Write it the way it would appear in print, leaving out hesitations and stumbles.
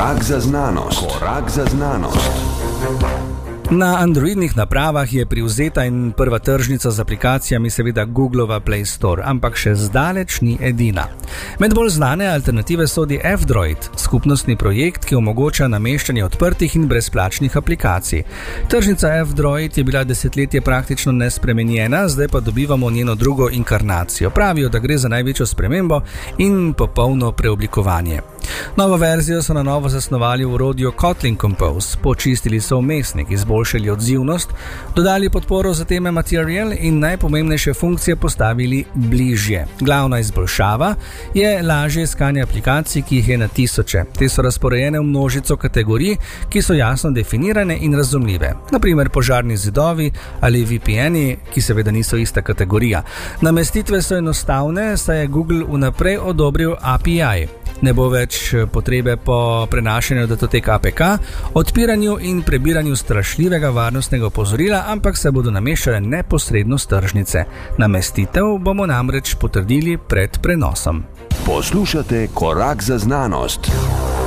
Korak za znanost. Korak za znanost. Na androidnih napravah je privzeta in prva tržnica z aplikacijami seveda Googleova Play Store, ampak še zdaleč ni edina. Med bolj znane alternative sodi F-Droid, skupnostni projekt, ki omogoča nameščanje odprtih in brezplačnih aplikacij. Tržnica F-Droid je bila desetletje praktično nespremenjena, zdaj pa dobivamo njeno drugo inkarnacijo. Pravijo, da gre za največjo spremembo in popolno preoblikovanje. Novo verzijo so na novo zasnovali v orodju Kotlin Compose, počistili so vmesnik, izboljšali odzivnost, dodali podporo za teme Material in najpomembnejše funkcije postavili bližje. Glavna izboljšava je lažje iskanje aplikacij, ki jih je na tisoče. Te so razporejene v množico kategorij, ki so jasno definirane in razumljive. Naprimer požarni zidovi ali VPN-i, ki seveda niso ista kategorija. Namestitve so enostavne, saj je Google vnaprej odobril API. Ne bo več potrebe po prenašanju datoteka APK, odpiranju in prebiranju strašljivega varnostnega opozorila, ampak se bodo nameščale neposredno s tržnice. Namestitev bomo namreč potrdili pred prenosom. Poslušate Korak za znanost.